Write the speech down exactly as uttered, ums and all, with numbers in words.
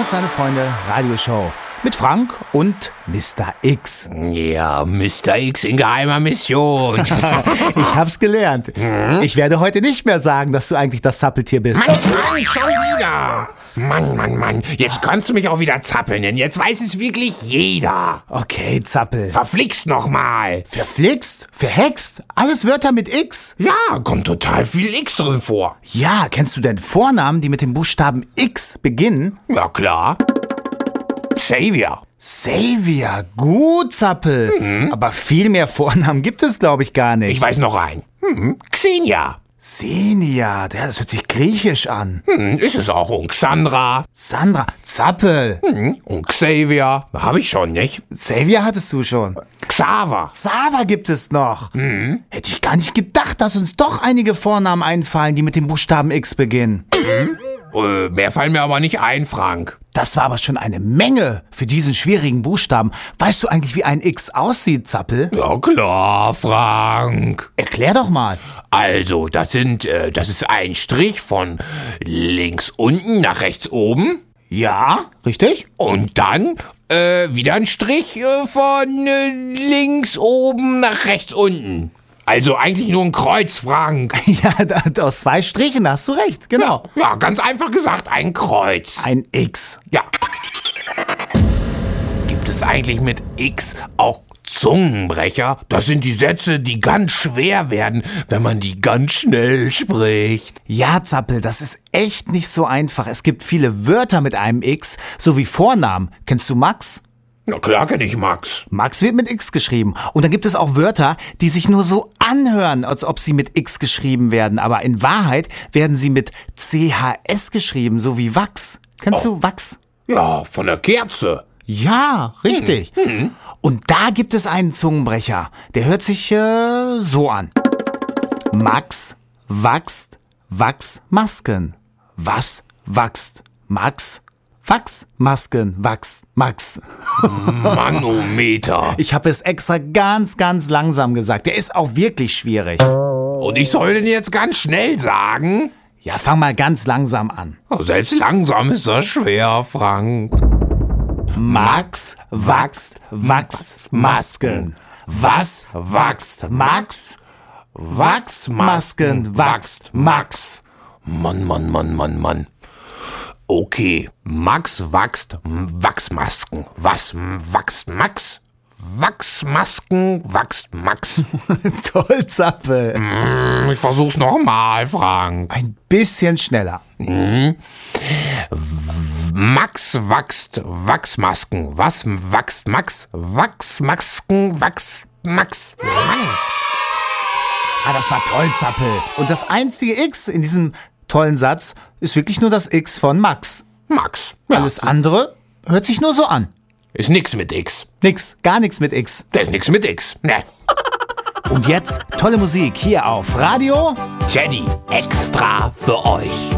und seine Freunde Radioshow mit Frank und Mister X. Ja, Mister X in geheimer Mission. Ich hab's gelernt. Hm? Ich werde heute nicht mehr sagen, dass du eigentlich das Zappeltier bist. Mann, Frank, schon wieder. Mann, Mann, Mann. Jetzt kannst du mich auch wieder zappeln, denn jetzt weiß es wirklich jeder. Okay, Zappel. Verflixt nochmal. Verflixt? Verhext? Alles Wörter mit X? Ja, kommt total viel X drin vor. Ja, kennst du denn Vornamen, die mit dem Buchstaben X beginnen? Ja, klar. Xavier. Xavier, gut, Zappel. Mhm. Aber viel mehr Vornamen gibt es, glaube ich, gar nicht. Ich weiß noch einen. Hm, Xenia. Xenia, das hört sich griechisch an. Hm, ist es auch. Und Xandra. Sandra, Zappel. Hm, und Xavier. Habe ich schon, nicht? Xavier hattest du schon. Xaver. Xaver gibt es noch. Mhm. Hätte ich gar nicht gedacht, dass uns doch einige Vornamen einfallen, die mit dem Buchstaben X beginnen. Mhm. Äh, mehr fallen mir aber nicht ein, Frank. Das war aber schon eine Menge für diesen schwierigen Buchstaben. Weißt du eigentlich, wie ein X aussieht, Zappel? Ja klar, Frank. Erklär doch mal. Also, das sind, äh, das ist ein Strich von links unten nach rechts oben. Ja, richtig. Und dann äh, wieder ein Strich äh, von äh, links oben nach rechts unten. Also eigentlich nur ein Kreuz, Frank. Ja, da, aus zwei Strichen hast du recht, genau. Ja, ja, ganz einfach gesagt, ein Kreuz. Ein X. Ja. Gibt es eigentlich mit X auch Zungenbrecher? Das sind die Sätze, die ganz schwer werden, wenn man die ganz schnell spricht. Ja, Zappel, das ist echt nicht so einfach. Es gibt viele Wörter mit einem X, sowie Vornamen. Kennst du Max? Na klar kenn ich Max. Max wird mit X geschrieben. Und dann gibt es auch Wörter, die sich nur so anhören, als ob sie mit X geschrieben werden. Aber in Wahrheit werden sie mit C H S geschrieben, so wie Wachs. Kennst Oh. du Wachs? Ja, von der Kerze. Ja, richtig. Hm. Und da gibt es einen Zungenbrecher. Der hört sich äh, so an. Max wachst Wachsmasken. Was wachst Max? Wachsmasken, Wachs, Max. Manometer. Ich habe es extra ganz, ganz langsam gesagt. Der ist auch wirklich schwierig. Und ich soll den jetzt ganz schnell sagen? Ja, fang mal ganz langsam an. Selbst langsam ist das schwer, Frank. Max wachst Wachsmasken. Was wachst Max? Wachsmasken wachst Max. Mann, Mann, Mann, Mann, Mann. Okay, Max wächst Wachsmasken. Was wächst Max? Wachsmasken wächst Max. Toll, Zappel. Ich versuch's nochmal, Frank. Ein bisschen schneller. Mhm. Max wächst Wachsmasken. Was wächst Max? Wachsmasken wächst Max. Mann. Ah, das war toll, Zappel. Und das einzige X in diesem tollen Satz ist wirklich nur das X von Max. Max. Ja. Alles andere hört sich nur so an. Ist nix mit X. Nix, gar nichts mit X. Da ist nix mit X. Ne. Und jetzt tolle Musik hier auf Radio Teddy, extra für euch.